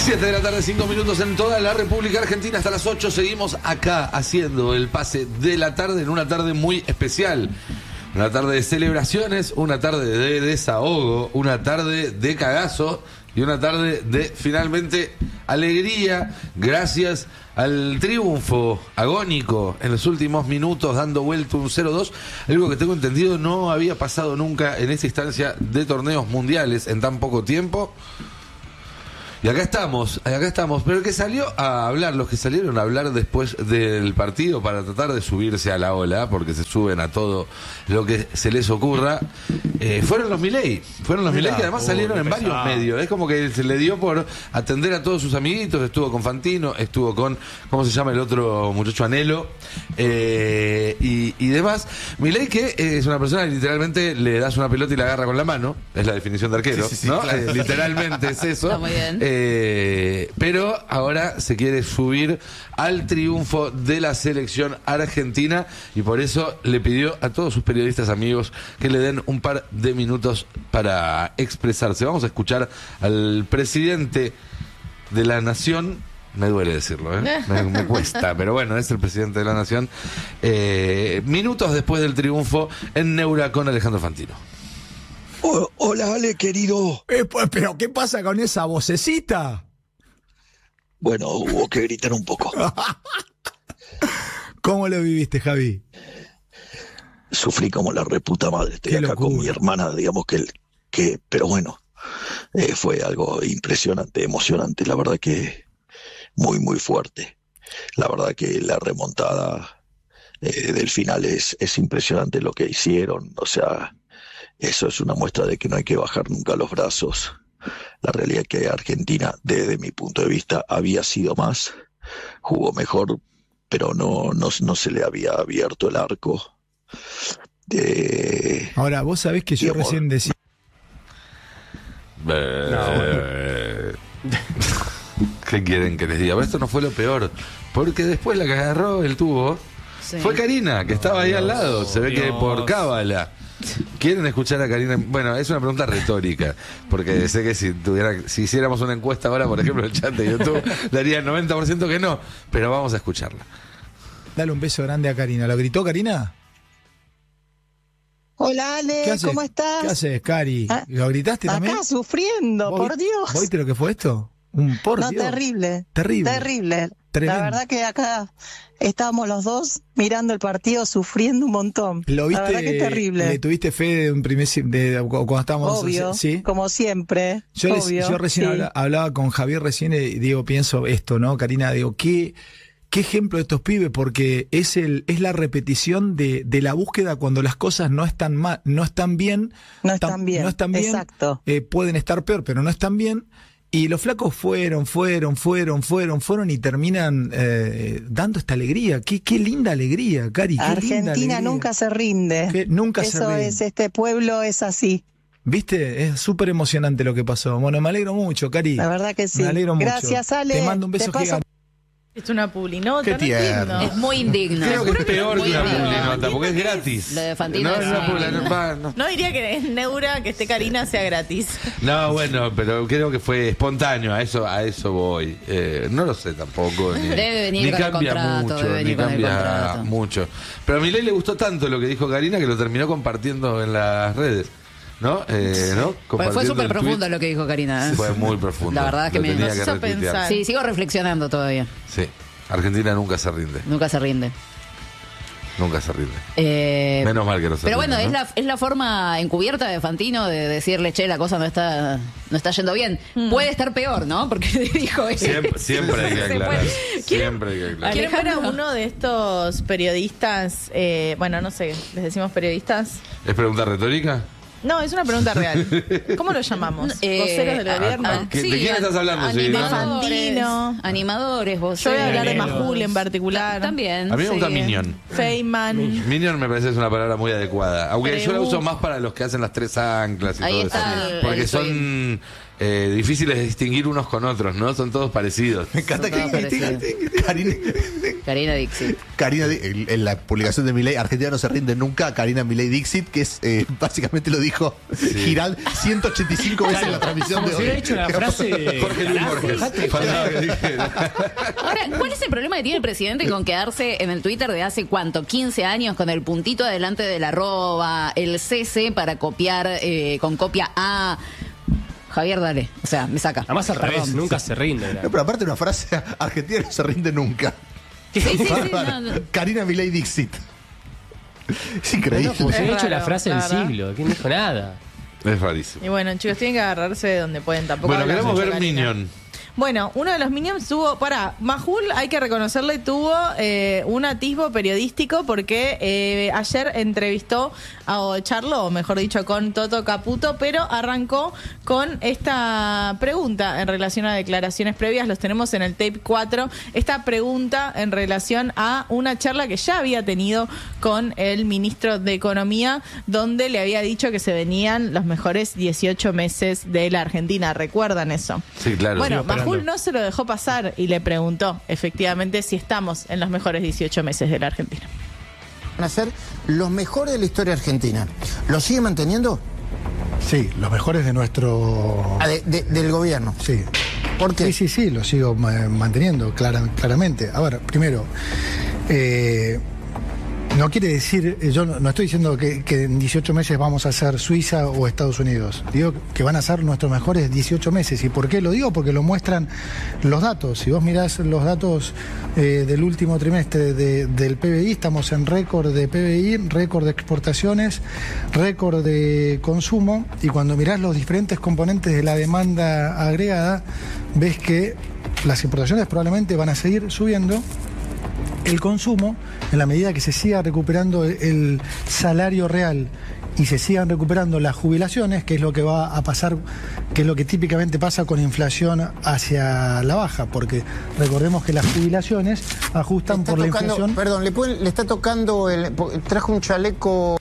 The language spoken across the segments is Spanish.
7 de la tarde, 5 minutos en toda la República Argentina. Hasta las 8 seguimos acá haciendo el pase de la tarde en una tarde muy especial. Una tarde de celebraciones, una tarde de desahogo, una tarde de cagazo y una tarde de finalmente alegría gracias al triunfo agónico en los últimos minutos dando vuelta un 0-2, algo que tengo entendido no había pasado nunca en esta instancia de torneos mundiales en tan poco tiempo. Y acá estamos, pero el que salió a hablar, los que salieron a hablar después del partido para tratar de subirse a la ola, porque se suben a todo lo que se les ocurra, fueron los Milei, que además salieron en varios medios. Es como que se le dio por atender a todos sus amiguitos, estuvo con Fantino, estuvo con, ¿cómo se llama el otro muchacho? Anhelo, y demás. Milei, que es una persona que literalmente le das una pelota y la agarra con la mano, es la definición de arquero, sí, ¿no? Claro. Literalmente es eso. Está muy bien. Pero ahora se quiere subir al triunfo de la selección argentina y por eso le pidió a todos sus periodistas amigos que le den un par de minutos para expresarse. Vamos a escuchar al presidente de la nación. Me duele decirlo, me cuesta, pero bueno, es el presidente de la nación. Minutos después del triunfo en Neura con Alejandro Fantino. Hola, Ale, querido. Pero ¿qué pasa con esa vocecita? Bueno, hubo que gritar un poco. ¿Cómo lo viviste, Javi? Sufrí como la reputa madre. Estoy acá con mi hermana, digamos pero bueno, fue algo impresionante, emocionante. La verdad que muy, muy fuerte. La verdad que la remontada del final es impresionante lo que hicieron. O sea, eso es una muestra de que no hay que bajar nunca los brazos. La realidad es que Argentina, desde mi punto de vista, había sido más, jugó mejor, pero no se le había abierto el arco. Ahora, vos sabés que yo recién decía... ¿Qué quieren que les diga? Pero esto no fue lo peor, porque después la que agarró el tubo fue Karina, que estaba ahí al lado. Se ve que por cábala. ¿Quieren escuchar a Karina? Bueno, es una pregunta retórica, porque sé que si hiciéramos una encuesta ahora, por ejemplo, el chat de YouTube, daría el 90% que no, pero vamos a escucharla. Dale un beso grande a Karina. ¿Lo gritó Karina? Hola, Ale, ¿cómo estás? ¿Qué haces, Cari? ¿Lo gritaste también? Acá sufriendo, por Dios. ¿Viste lo que fue esto? Dios. Terrible. Tremendo. La verdad que acá estábamos los dos mirando el partido, sufriendo un montón. ¿Lo viste? La verdad que es terrible. ¿Le tuviste fe de un cuando estábamos? Obvio, ¿sí? Como siempre. Yo recién hablaba con Javier recién y pienso esto, ¿no, Karina? ¿Qué ejemplo de estos pibes? Porque es la repetición de la búsqueda cuando las cosas no están mal, no están bien. Exacto. Pueden estar peor, pero no están bien. Y los flacos fueron y terminan dando esta alegría. Qué linda alegría, Cari. Argentina nunca se rinde. Nunca se rinde. Este pueblo es así. ¿Viste? Es súper emocionante lo que pasó. Bueno, me alegro mucho, Cari. La verdad que sí. Me alegro mucho. Gracias, Ale. Te mando un beso gigante. Es una publinota, Qué tierno. No entiendo. Es muy indigno. Creo que es peor que una indigno. publinota, porque es gratis. Lo de Fantino No diría que es Neura que esté Karina sea gratis. No, bueno, pero creo que fue espontáneo, a eso voy. No lo sé tampoco. Debe venir con el contrato. Mucho. Pero a Milei le gustó tanto lo que dijo Karina que lo terminó compartiendo en las redes. ¿No? Fue súper profundo lo que dijo Karina. Fue muy profundo. La verdad es que me hizo pensar. Sí, sigo reflexionando todavía. Sí, Argentina nunca se rinde. Nunca se rinde. Menos mal que no se pero rinde. Bueno, ¿no? es la forma encubierta de Fantino de decirle, che, la cosa no está yendo bien. Puede estar peor, ¿no? Porque dijo eso. Siempre hay que aclarar. ¿Quieren ver a uno de estos periodistas? No sé, ¿les decimos periodistas? ¿Es pregunta retórica? No, es una pregunta real. ¿Cómo lo llamamos? ¿Voceros del gobierno? ¿De quién estás hablando? Animadores, voceros. Yo voy a hablar de Majul en particular. También. A mí me gusta Minion. Feynman. Minion me parece que es una palabra muy adecuada. Aunque yo la uso más para los que hacen las tres anclas y ahí todo está eso. Porque difíciles de distinguir unos con otros, ¿no? Son todos parecidos. Me encanta que Karina Dixit. En la publicación de Milei, Argentina no se rinde nunca, Karina Milei Dixit, que es básicamente lo dijo Giral 185 veces en la transmisión de hoy. Hubiera dicho la frase Jorge Luis Borges. Faltaba que dijera. Ahora, ¿cuál es el problema que tiene el presidente con quedarse en el Twitter de hace cuánto? 15 años con el puntito adelante de la arroba, el CC para copiar con copia A. Javier, dale. O sea, me saca. Además al revés, nunca se rinde. No, pero aparte una frase, Argentina no se rinde nunca. Sí, No. Karina Milei Dixit. Es increíble. No, pues Es he hecho la raro, frase del la verdad. siglo. ¿Quién dijo nada? Es rarísimo. Y bueno, chicos, tienen que agarrarse de donde pueden. Tampoco Bueno, hablan queremos mucho, ver Karina. Minion. Bueno, uno de los Minions tuvo, Majul, hay que reconocerle, tuvo un atisbo periodístico porque ayer entrevistó o charló, mejor dicho, con Toto Caputo, pero arrancó con esta pregunta en relación a declaraciones previas, los tenemos en el tape 4, esta pregunta en relación a una charla que ya había tenido con el ministro de Economía, donde le había dicho que se venían los mejores 18 meses de la Argentina, ¿recuerdan eso? Sí, claro. Bueno, Sigo esperando. Majul no se lo dejó pasar y le preguntó efectivamente si estamos en los mejores 18 meses de la Argentina. Van a ser los mejores de la historia argentina. ¿Lo sigue manteniendo? Sí, los mejores de nuestro... Del gobierno. Sí. ¿Por qué? Sí, lo sigo manteniendo claramente. Ahora, primero, no quiere decir, yo no estoy diciendo que en 18 meses vamos a ser Suiza o Estados Unidos. Digo que van a ser nuestros mejores 18 meses. ¿Y por qué lo digo? Porque lo muestran los datos. Si vos mirás los datos del último trimestre del PBI, estamos en récord de PBI, récord de exportaciones, récord de consumo. Y cuando mirás los diferentes componentes de la demanda agregada, ves que las importaciones probablemente van a seguir subiendo. El consumo, en la medida que se siga recuperando el salario real y se sigan recuperando las jubilaciones, que es lo que va a pasar, que es lo que típicamente pasa con inflación hacia la baja, porque recordemos que las jubilaciones ajustan por la inflación. Perdón, le está tocando trajo un chaleco.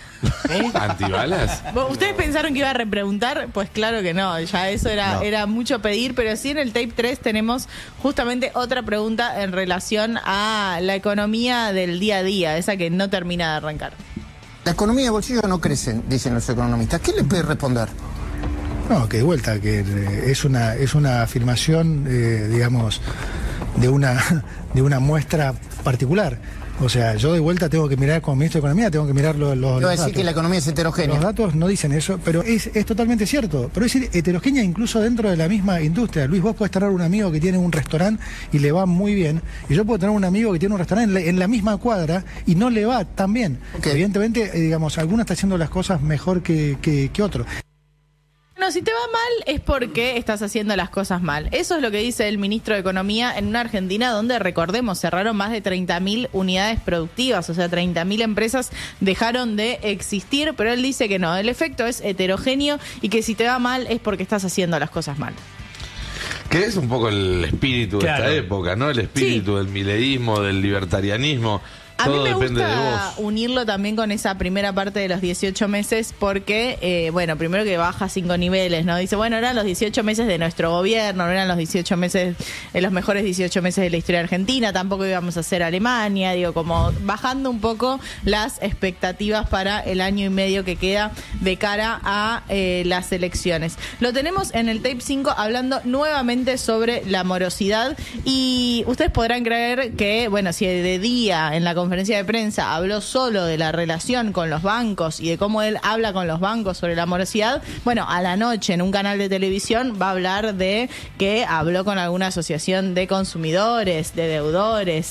¿Antibalas? ¿Ustedes pensaron que iba a repreguntar? Pues claro que no, ya eso era mucho pedir, pero sí en el tape 3 tenemos justamente otra pregunta en relación a la economía del día a día, esa que no termina de arrancar. La economía de bolsillo no crece, dicen los economistas. ¿Qué le puede responder? No, que de vuelta, que es una afirmación, digamos, de una muestra particular. O sea, yo de vuelta tengo que mirar como ministro de Economía, tengo que mirar los Yo voy a decir datos. que la economía es heterogénea. Los datos no dicen eso, pero es totalmente cierto. Pero es heterogénea incluso dentro de la misma industria. Luis, vos podés tener un amigo que tiene un restaurante y le va muy bien, y yo puedo tener un amigo que tiene un restaurante en la misma cuadra y no le va tan bien. Okay. Evidentemente, digamos, alguno está haciendo las cosas mejor que otro. No, si te va mal es porque estás haciendo las cosas mal. Eso es lo que dice el ministro de Economía en una Argentina donde, recordemos, cerraron más de 30.000 unidades productivas, o sea, 30.000 empresas dejaron de existir, pero él dice que no, el efecto es heterogéneo y que si te va mal es porque estás haciendo las cosas mal. Que es un poco el espíritu de esta época, ¿no? El espíritu del mileísmo, del libertarianismo. A mí Todo me depende de gusta vos. unirlo también con esa primera parte de los 18 meses porque, bueno, primero que baja 5 niveles, ¿no? Dice, bueno, eran los 18 meses de nuestro gobierno, no eran los 18 meses, los mejores 18 meses de la historia argentina, tampoco íbamos a ser Alemania, digo, como bajando un poco las expectativas para el año y medio que queda de cara a las elecciones. Lo tenemos en el tape 5 hablando nuevamente sobre la morosidad y ustedes podrán creer que, bueno, si de día en la conferencia de prensa habló solo de la relación con los bancos y de cómo él habla con los bancos sobre la morosidad, bueno, a la noche en un canal de televisión va a hablar de que habló con alguna asociación de consumidores, de deudores.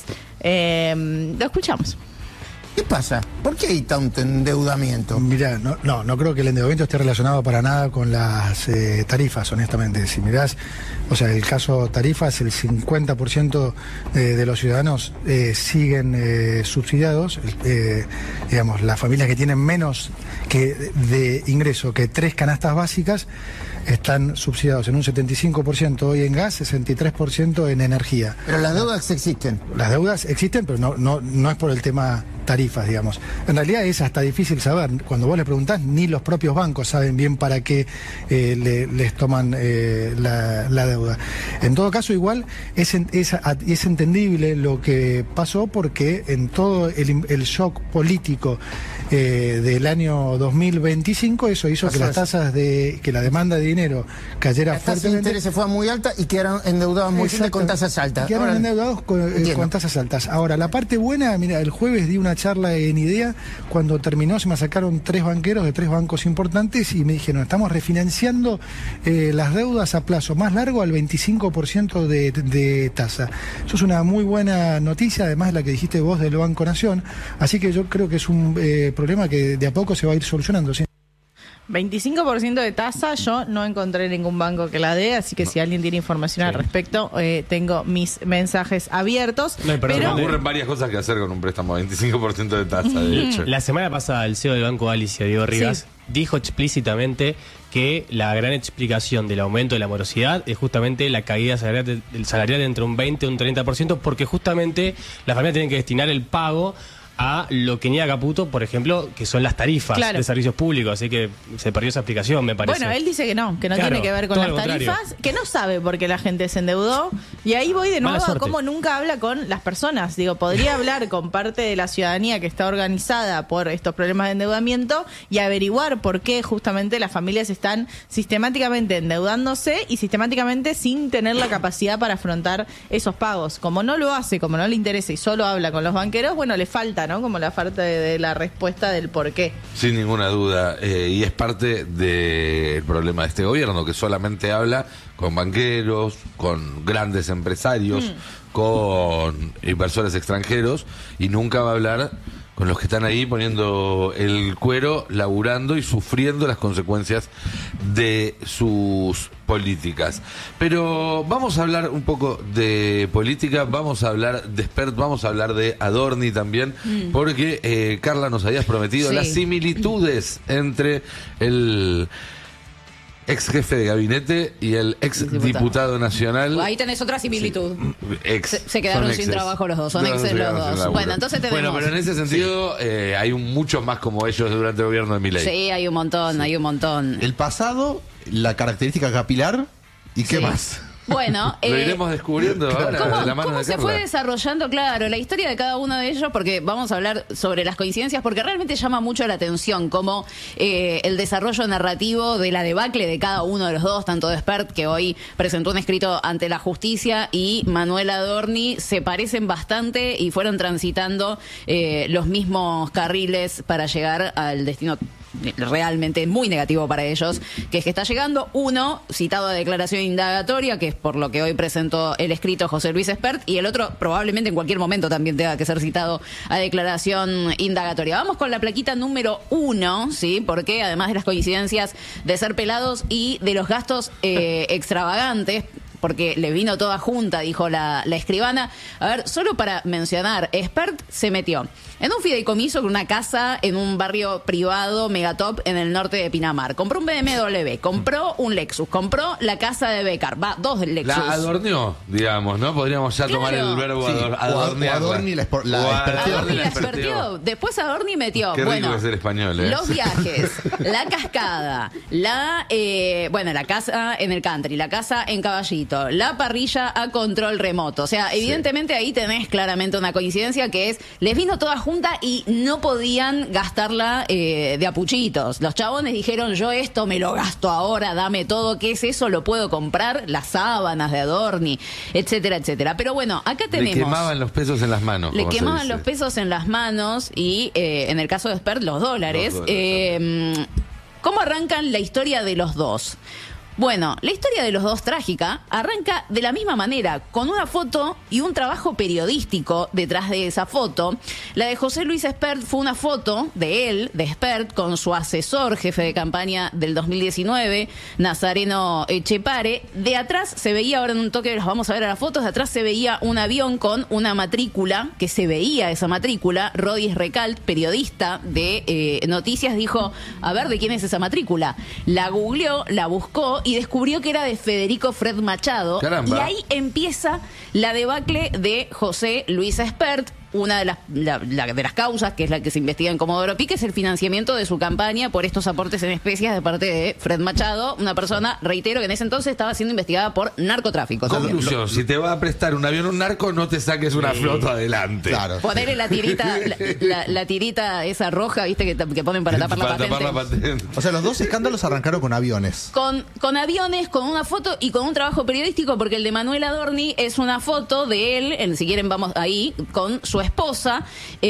Lo escuchamos. ¿Qué pasa? ¿Por qué hay tanto endeudamiento? Mirá, no creo que el endeudamiento esté relacionado para nada con las tarifas, honestamente. Si mirás, o sea, el caso tarifas, el 50% de los ciudadanos siguen subsidiados. Digamos, las familias que tienen menos de ingreso que 3 canastas básicas están subsidiados en un 75% hoy en gas, 63% en energía. Pero las deudas existen. Las deudas existen, pero no es por el tema tarifas, digamos. En realidad es hasta difícil saber. Cuando vos le preguntás, ni los propios bancos saben bien para qué les toman la deuda. En todo caso, igual es entendible lo que pasó, porque en todo el shock político del año 2025, eso hizo que las tasas que la demanda de dinero cayera La tasa de fuertemente. interés se fue muy alta y quedaron endeudados muy fuerte con tasas altas. Quedaron Ahora, endeudados con tasas altas. Ahora, la parte buena, mira, el jueves di una charla en IDEA, cuando terminó se me sacaron 3 banqueros de 3 bancos importantes y me dijeron, estamos refinanciando las deudas a plazo más largo al 25% de tasa. Eso es una muy buena noticia, además de la que dijiste vos del Banco Nación, así que yo creo que es un problema que de a poco se va a ir solucionando, ¿sí? 25% de tasa, yo no encontré ningún banco que la dé, así que si alguien tiene información al respecto, tengo mis mensajes abiertos. Pero ocurren varias cosas que hacer con un préstamo, 25% de tasa, de hecho. La semana pasada el CEO del Banco Galicia, Diego Rivas, dijo explícitamente que la gran explicación del aumento de la morosidad es justamente la caída salarial de entre un 20 y un 30%, porque justamente las familias tienen que destinar el pago a lo que niega Caputo, por ejemplo, que son las tarifas de servicios públicos, así que se perdió esa explicación, me parece. Bueno, él dice que no Claro, tiene que ver con todo las lo contrario. tarifas, que no sabe por qué la gente se endeudó, y ahí voy de nuevo a cómo nunca habla con las personas. Digo, podría hablar con parte de la ciudadanía que está organizada por estos problemas de endeudamiento y averiguar por qué justamente las familias están sistemáticamente endeudándose y sistemáticamente sin tener la capacidad para afrontar esos pagos. Como no lo hace, como no le interesa y solo habla con los banqueros, bueno, le falta, ¿no? Como la falta de la respuesta del por qué. Sin ninguna duda, y es parte del problema de este gobierno, que solamente habla con banqueros, con grandes empresarios, con inversores extranjeros, y nunca va a hablar con los que están ahí poniendo el cuero, laburando y sufriendo las consecuencias de sus políticas. Pero vamos a hablar un poco de política, vamos a hablar de Spert, vamos a hablar de Adorni también, porque Carla, nos habías prometido las similitudes entre el ex jefe de gabinete y el ex diputado nacional. Ahí tenés otra similitud. Sí. Se quedaron sin trabajo los dos, son exes los dos. Bueno, entonces tenemos... Bueno, pero en ese sentido hay muchos más como ellos durante el gobierno de Milei. Sí, hay un montón, hay un montón. El pasado, la característica capilar, ¿y qué más? Bueno, lo iremos descubriendo ahora de la mano ¿cómo de se Carla? fue desarrollando, claro, la historia de cada uno de ellos? Porque vamos a hablar sobre las coincidencias, porque realmente llama mucho la atención cómo el desarrollo narrativo de la debacle de cada uno de los dos, tanto de Spert, que hoy presentó un escrito ante la justicia, y Manuel Adorni, se parecen bastante y fueron transitando los mismos carriles para llegar al destino realmente muy negativo para ellos, que es que está llegando uno citado a declaración indagatoria, que es por lo que hoy presentó el escrito José Luis Spert, y el otro probablemente en cualquier momento también tenga que ser citado a declaración indagatoria. Vamos con la plaquita número 1, ¿sí? Porque además de las coincidencias de ser pelados y de los gastos extravagantes, porque le vino toda junta, dijo la escribana. A ver, solo para mencionar, Spert se metió en un fideicomiso con una casa en un barrio privado megatop en el norte de Pinamar. Compró un BMW, compró un Lexus, compró la casa de Becar. Va, 2 del Lexus. La adornió, digamos, ¿no? Podríamos ya tomar el verbo adornear. Adorni la expertió. Después Adorni metió. Qué rico es el español, ¿eh? Los viajes, la cascada, la casa en el country, la casa en Caballito, la parrilla a control remoto. O sea, evidentemente ahí tenés claramente una coincidencia, que es, les vino toda junta y no podían gastarla de apuchitos. Los chabones dijeron, yo esto me lo gasto ahora, dame todo. ¿Qué es eso? ¿Lo puedo comprar? Las sábanas de Adorni, etcétera, etcétera. Pero bueno, acá tenemos... Le quemaban los pesos en las manos. Le quemaban los pesos en las manos y, en el caso de Spert, los dólares. ¿Cómo arrancan la historia de los dos? Bueno, la historia de los dos, trágica, arranca de la misma manera, con una foto y un trabajo periodístico detrás de esa foto. La de José Luis Spert fue una foto de él, de Spert, con su asesor, jefe de campaña del 2019, Nazareno Echepare. De atrás se veía, ahora en un toque las vamos a ver a las fotos, de atrás se veía un avión con una matrícula, que se veía esa matrícula. Rodis Recalt, periodista de Noticias, dijo, a ver, ¿de quién es esa matrícula? La googleó, la buscó y descubrió que era de Federico Fred Machado. Caramba. Y ahí empieza la debacle de José Luis Spert. una de las causas, que es la que se investiga en Comodoro Pi, que es el financiamiento de su campaña por estos aportes en especias de parte de Fred Machado, una persona, reitero, que en ese entonces estaba siendo investigada por narcotráfico. Conclusión, si te va a prestar un avión un narco, no te saques una flota adelante. Claro. Ponerle la tirita, la tirita esa roja, viste, que ponen para tapar la patente. O sea, los dos escándalos arrancaron con aviones. Con aviones, con una foto y con un trabajo periodístico, porque el de Manuel Adorni es una foto de él, si quieren vamos ahí, con su esposa.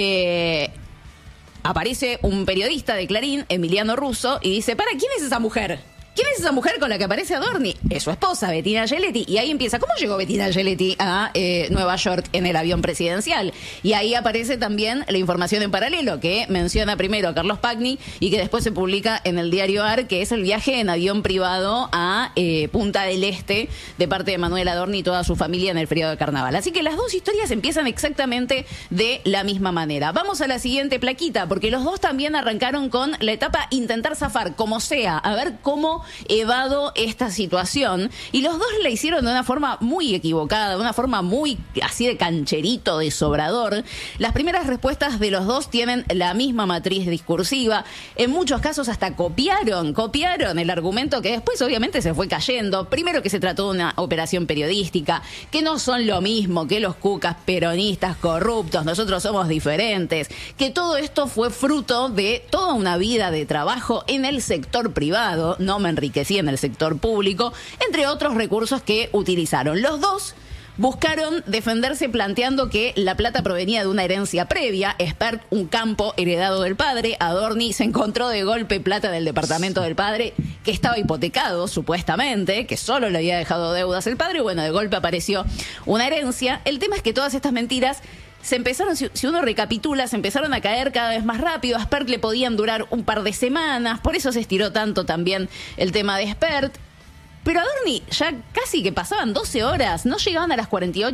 Aparece un periodista de Clarín, Emiliano Russo, y dice, ¿quién es esa mujer? ¿Quién es esa mujer con la que aparece Adorni? Es su esposa, Bettina Giletti. Y ahí empieza, ¿cómo llegó Bettina Giletti a Nueva York en el avión presidencial? Y ahí aparece también la información en paralelo, que menciona primero a Carlos Pagni y que después se publica en el diario AR, que es el viaje en avión privado a Punta del Este de parte de Manuel Adorni y toda su familia en el periodo de carnaval. Así que las dos historias empiezan exactamente de la misma manera. Vamos a la siguiente plaquita, porque los dos también arrancaron con la etapa intentar zafar, como sea, a ver cómo evado esta situación, y los dos la hicieron de una forma muy equivocada, de una forma muy así de cancherito, de sobrador. Las primeras respuestas de los dos tienen la misma matriz discursiva, en muchos casos hasta copiaron el argumento que después obviamente se fue cayendo. Primero, que se trató de una operación periodística, que no son lo mismo que los cucas peronistas corruptos, nosotros somos diferentes, que todo esto fue fruto de toda una vida de trabajo en el sector privado, no me enriquecí en el sector público, entre otros recursos que utilizaron. Los dos buscaron defenderse planteando que la plata provenía de una herencia previa, Spert un campo heredado del padre, Adorni se encontró de golpe plata del departamento del padre que estaba hipotecado supuestamente, que solo le había dejado deudas el padre, bueno, de golpe apareció una herencia. El tema es que todas estas mentiras se empezaron, si uno recapitula, se empezaron a caer cada vez más rápido. A Spert le podían durar un par de semanas, por eso se estiró tanto también el tema de Spert. Pero Adorni ya casi que pasaban 12 horas, no llegaban a las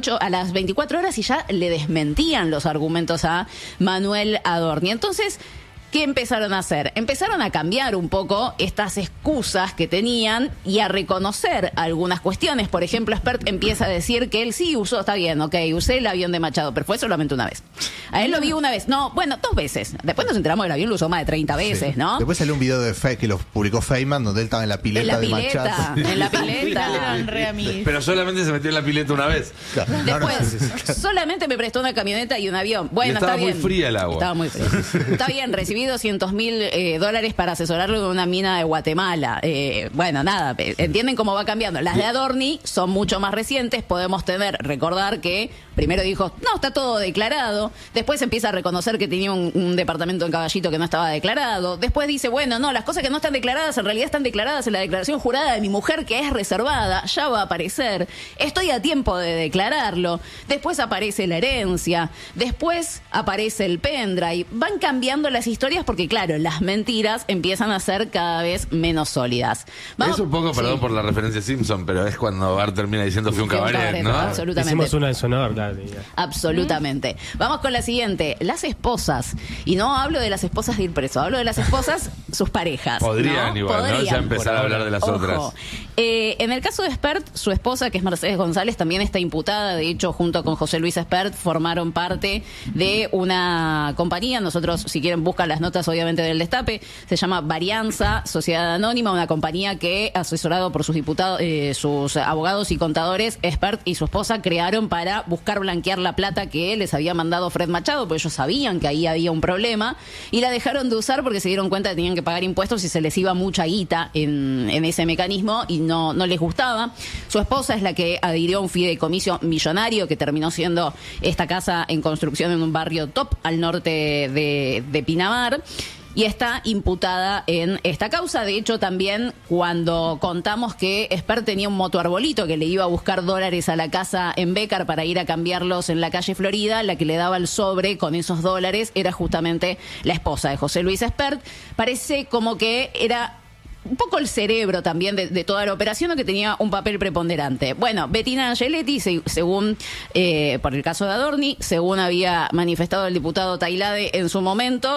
24 horas y ya le desmentían los argumentos a Manuel Adorni. Entonces, ¿qué empezaron a hacer? Empezaron a cambiar un poco estas excusas que tenían y a reconocer algunas cuestiones. Por ejemplo, Spert empieza a decir que él sí usó, está bien, ok, usé el avión de Machado, pero fue solamente una vez. A él lo vi una vez, no, bueno, 2 veces. Después nos enteramos que el avión lo usó más de 30 veces, ¿no? Después salió un video de que lo publicó Feynman, donde él estaba en la pileta de Machado. En la pileta. Pero solamente se metió en la pileta una vez. Después, solamente me prestó una camioneta y un avión. Bueno, estaba está bien. muy fría el agua. Estaba muy fría. Está bien, recibí $200,000 para asesorarlo de una mina de Guatemala. Bueno, nada, entienden cómo va cambiando. Las de Adorni son mucho más recientes. Podemos recordar que primero dijo, no, está todo declarado. Después empieza a reconocer que tenía un departamento en Caballito que no estaba declarado. Después dice, bueno, no, las cosas que no están declaradas en realidad están declaradas en la declaración jurada de mi mujer, que es reservada, ya va a aparecer. Estoy a tiempo de declararlo. Después aparece la herencia. Después aparece el pendrive. Van cambiando las historias porque, claro, las mentiras empiezan a ser cada vez menos sólidas. Es un poco, perdón por la referencia a Simpson, pero es cuando Bart termina diciendo fui un cabaret, ¿no? Absolutamente. Hicimos una en sonor, claro. Absolutamente. Vamos con la siguiente. Las esposas. Y no hablo de las esposas de ir preso, hablo de las esposas, sus parejas. Podrían, ¿no? Igual, ¿no? Ya empezar a hablar de las otras. En el caso de Spert, su esposa, que es Mercedes González, también está imputada. De hecho, junto con José Luis Spert, formaron parte de una compañía. Nosotros, si quieren, buscan las notas, obviamente, del Destape. Se llama Varianza Sociedad Anónima, una compañía que, asesorado por sus diputados, sus abogados y contadores, Spert y su esposa crearon para buscar blanquear la plata que les había mandado Fred Machado, porque ellos sabían que ahí había un problema, y la dejaron de usar porque se dieron cuenta que tenían que pagar impuestos y se les iba mucha guita en ese mecanismo y no les gustaba. Su esposa es la que adhirió a un fideicomiso millonario que terminó siendo esta casa en construcción en un barrio top al norte de Pinamar. Y está imputada en esta causa. De hecho, también cuando contamos que Spert tenía un motoarbolito que le iba a buscar dólares a la casa en Bécar para ir a cambiarlos en la calle Florida, la que le daba el sobre con esos dólares era justamente la esposa de José Luis Spert. Parece como que era un poco el cerebro también de toda la operación, o que tenía un papel preponderante. Bueno, Bettina Giletti, según, por el caso de Adorni, según había manifestado el diputado Tailade en su momento,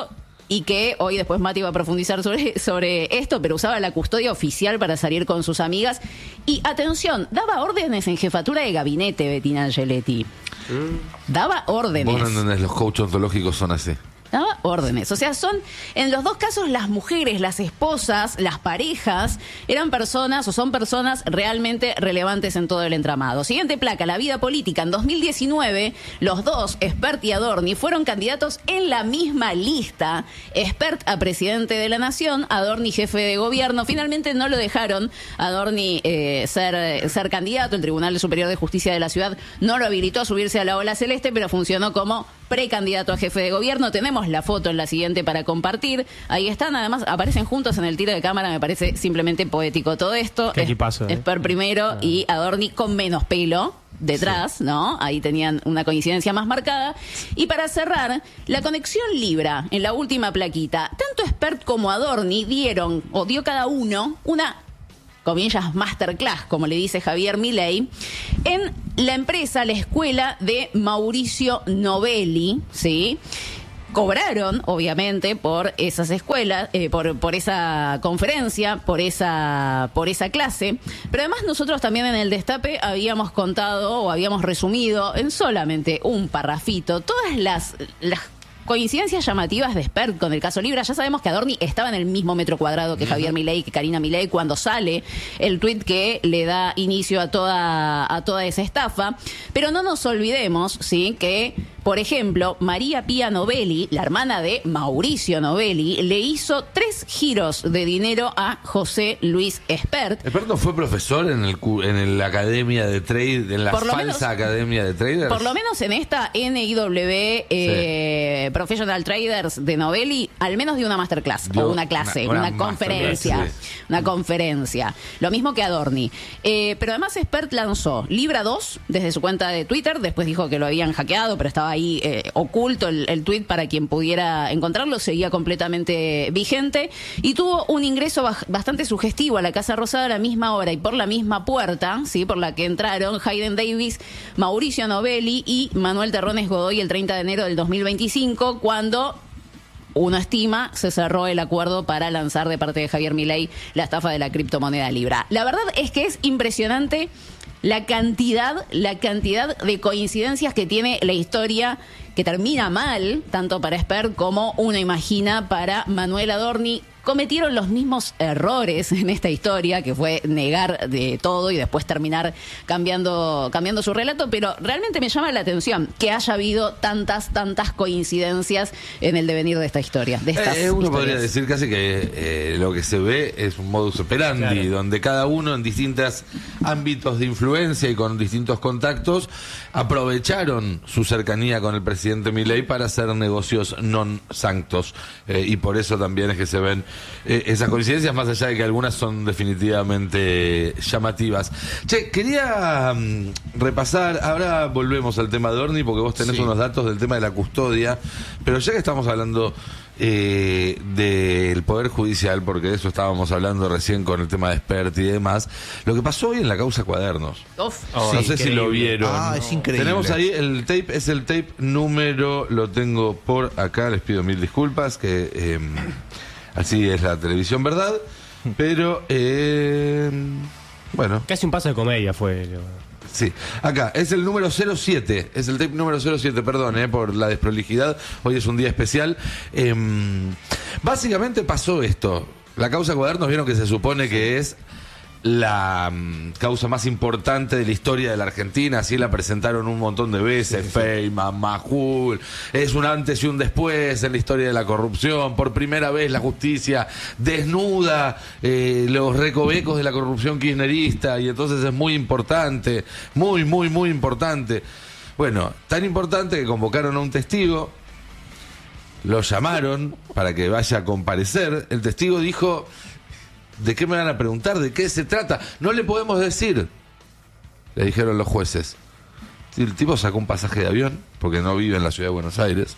y que hoy después Mati va a profundizar sobre esto, pero usaba la custodia oficial para salir con sus amigas. Y atención, daba órdenes en jefatura de gabinete, Bettina Angeletti. Daba órdenes. Vos no entendés, los coaches ontológicos son así. Daba órdenes. O sea, son, en los dos casos, las mujeres, las esposas, las parejas, eran personas o son personas realmente relevantes en todo el entramado. Siguiente placa, la vida política. En 2019, los dos, Espert y Adorni, fueron candidatos en la misma lista. Espert a presidente de la Nación, Adorni jefe de gobierno. Finalmente no lo dejaron Adorni ser candidato. El Tribunal Superior de Justicia de la Ciudad no lo habilitó a subirse a la ola celeste, pero funcionó como precandidato a jefe de gobierno. Tenemos la foto en la siguiente para compartir. Ahí están, además aparecen juntos en el tiro de cámara. Me parece simplemente poético todo esto. Qué equipazo, Espert primero y Adorni con menos pelo detrás, sí, ¿no? Ahí tenían una coincidencia más marcada. Y para cerrar, la conexión Libra en la última plaquita. Tanto Espert como Adorni dio cada uno una, comillas, masterclass, como le dice Javier Milei, en la empresa, la escuela de Mauricio Novelli, ¿sí? Cobraron, obviamente, por esas escuelas, por esa conferencia, por esa clase. Pero además nosotros también en el Destape habíamos contado o habíamos resumido en solamente un parrafito todas las coincidencias llamativas de Espert con el caso Libra. Ya sabemos que Adorni estaba en el mismo metro cuadrado que Javier Milei, que Karina Milei, cuando sale el tuit que le da inicio a toda esa estafa. Pero no nos olvidemos, ¿sí?, que, por ejemplo, María Pía Novelli, la hermana de Mauricio Novelli, le hizo 3 giros de dinero a José Luis Espert. ¿Espert no fue profesor en la academia de trade, en la falsa academia de traders? Por lo menos en esta NIW Professional Traders de Novelli, al menos dio una masterclass, o una clase, una conferencia. Sí. Una conferencia. Lo mismo que Adorni. Pero además Espert lanzó Libra 2 desde su cuenta de Twitter, después dijo que lo habían hackeado, pero estaba ahí oculto el tweet para quien pudiera encontrarlo, seguía completamente vigente, y tuvo un ingreso bastante sugestivo a la Casa Rosada a la misma hora y por la misma puerta, ¿sí?, por la que entraron Hayden Davis, Mauricio Novelli y Manuel Terrones Godoy el 30 de enero del 2025, cuando uno estima se cerró el acuerdo para lanzar de parte de Javier Milei la estafa de la criptomoneda Libra. La verdad es que es impresionante la cantidad de coincidencias que tiene la historia, que termina mal, tanto para Espert como uno imagina para Manuel Adorni. Cometieron los mismos errores en esta historia, que fue negar de todo y después terminar cambiando su relato, pero realmente me llama la atención que haya habido tantas coincidencias en el devenir de esta historia. Uno podría decir casi que lo que se ve es un modus operandi, claro, donde cada uno en distintos ámbitos de influencia y con distintos contactos aprovecharon su cercanía con el presidente Milei para hacer negocios non sanctos, y por eso también es que se ven esas coincidencias, más allá de que algunas son definitivamente llamativas. Che, quería repasar, ahora volvemos al tema de Adorni, porque vos tenés unos datos del tema de la custodia, pero ya que estamos hablando del Poder Judicial, porque de eso estábamos hablando recién con el tema de Espert y demás, lo que pasó hoy en la causa Cuadernos. No sé si lo vieron. Es increíble. Tenemos ahí el tape, es el tape número, lo tengo por acá, les pido mil disculpas, que así es la televisión, ¿verdad? Pero, bueno. Casi un paso de comedia fue. Sí, acá, es el número 07, es el tape número 07, perdón, por la desprolijidad, hoy es un día especial. Básicamente pasó esto, la causa Cuadernos, vieron que se supone que es la causa más importante de la historia de la Argentina, así la presentaron un montón de veces, Feynman, Majul, es un antes y un después en la historia de la corrupción. Por primera vez la justicia desnuda los recovecos de la corrupción kirchnerista, y entonces es muy importante, muy importante. Bueno, tan importante que convocaron a un testigo, lo llamaron para que vaya a comparecer. El testigo dijo: ¿de qué me van a preguntar? ¿De qué se trata? No le podemos decir, le dijeron los jueces. El tipo sacó un pasaje de avión, porque no vive en la ciudad de Buenos Aires.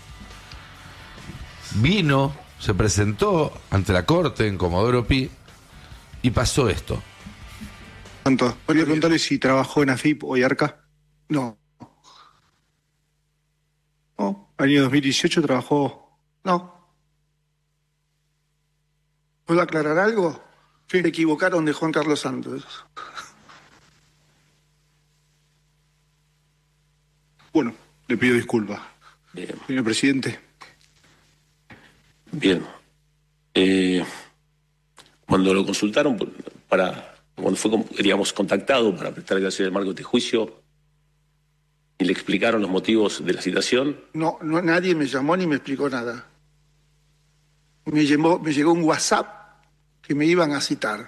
Vino, se presentó ante la corte en Comodoro Pi, y pasó esto. ¿Cuánto? Voy a preguntarle si trabajó en AFIP o IARCA. No. No, año 2018 trabajó. No. ¿Puedo aclarar algo? Sí. Se equivocaron de Juan Carlos Santos. Bueno, le pido disculpas. Bien. Señor presidente. Bien. Cuando lo consultaron cuando fue, digamos, contactado para prestar declaraciones del marco de este juicio, y le explicaron los motivos de la citación. No, nadie me llamó ni me explicó nada. Me llegó un WhatsApp que me iban a citar.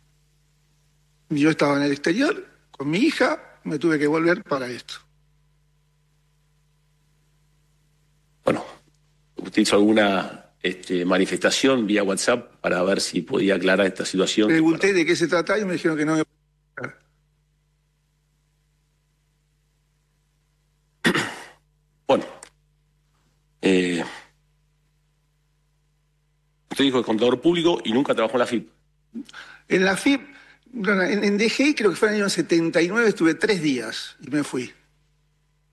Yo estaba en el exterior con mi hija, me tuve que volver para esto. Bueno, ¿usted hizo alguna manifestación vía WhatsApp para ver si podía aclarar esta situación? Pregunté de qué se trataba y me dijeron que no me podía explicar. Bueno, usted dijo que es contador público y nunca trabajó en la FIP. En la FIP, en DGI creo que fue en el año 79, estuve 3 días y me fui.